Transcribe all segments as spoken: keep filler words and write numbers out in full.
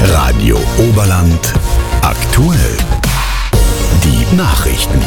Radio Oberland aktuell. Die Nachrichten.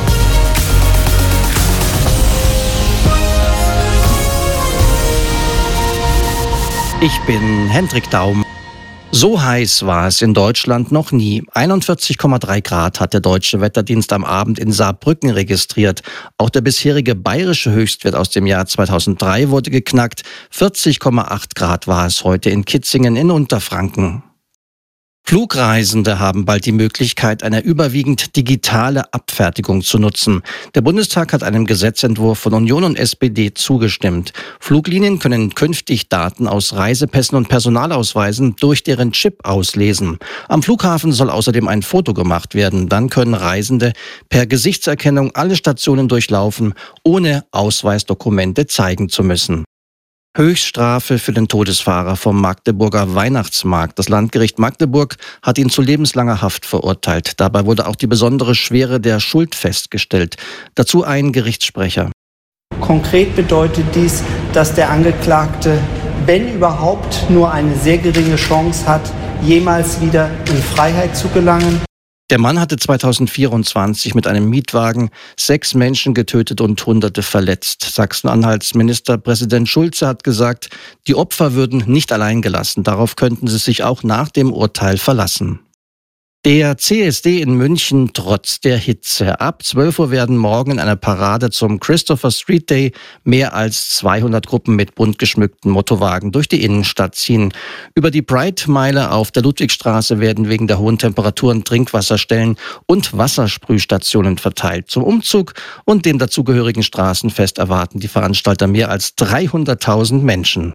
Ich bin Hendrik Daum. So heiß war es in Deutschland noch nie. einundvierzig Komma drei Grad hat der Deutsche Wetterdienst am Abend in Saarbrücken registriert. Auch der bisherige bayerische Höchstwert aus dem Jahr zweitausenddrei wurde geknackt. vierzig Komma acht Grad war es heute in Kitzingen in Unterfranken. Flugreisende haben bald die Möglichkeit, eine überwiegend digitale Abfertigung zu nutzen. Der Bundestag hat einem Gesetzentwurf von Union und S P D zugestimmt. Fluglinien können künftig Daten aus Reisepässen und Personalausweisen durch deren Chip auslesen. Am Flughafen soll außerdem ein Foto gemacht werden. Dann können Reisende per Gesichtserkennung alle Stationen durchlaufen, ohne Ausweisdokumente zeigen zu müssen. Höchststrafe für den Todesfahrer vom Magdeburger Weihnachtsmarkt. Das Landgericht Magdeburg hat ihn zu lebenslanger Haft verurteilt. Dabei wurde auch die besondere Schwere der Schuld festgestellt. Dazu ein Gerichtssprecher. Konkret bedeutet dies, dass der Angeklagte, wenn überhaupt, nur eine sehr geringe Chance hat, jemals wieder in Freiheit zu gelangen. Der Mann hatte zweitausendvierundzwanzig mit einem Mietwagen sechs Menschen getötet und Hunderte verletzt. Sachsen-Anhalts Ministerpräsident Schulze hat gesagt, die Opfer würden nicht allein gelassen. Darauf könnten sie sich auch nach dem Urteil verlassen. Der C S D in München trotz der Hitze. Ab zwölf Uhr werden morgen in einer Parade zum Christopher Street Day mehr als zweihundert Gruppen mit bunt geschmückten Motowagen durch die Innenstadt ziehen. Über die Pride-Meile auf der Ludwigstraße werden wegen der hohen Temperaturen Trinkwasserstellen und Wassersprühstationen verteilt. Zum Umzug und dem dazugehörigen Straßenfest erwarten die Veranstalter mehr als dreihunderttausend Menschen.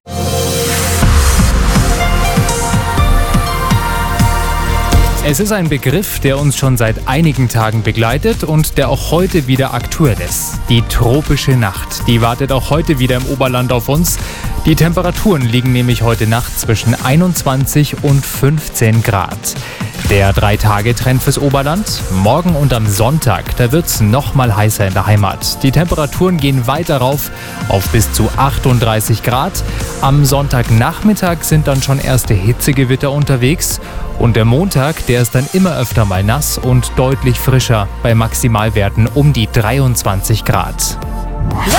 Es ist ein Begriff, der uns schon seit einigen Tagen begleitet und der auch heute wieder aktuell ist. Die tropische Nacht, die wartet auch heute wieder im Oberland auf uns. Die Temperaturen liegen nämlich heute Nacht zwischen einundzwanzig und fünfzehn Grad. Der Drei-Tage-Trend fürs Oberland. Morgen und am Sonntag, da wird's noch mal heißer in der Heimat. Die Temperaturen gehen weiter rauf auf bis zu achtunddreißig Grad. Am Sonntagnachmittag sind dann schon erste Hitzegewitter unterwegs. Und der Montag, der ist dann immer öfter mal nass und deutlich frischer bei Maximalwerten um die dreiundzwanzig Grad.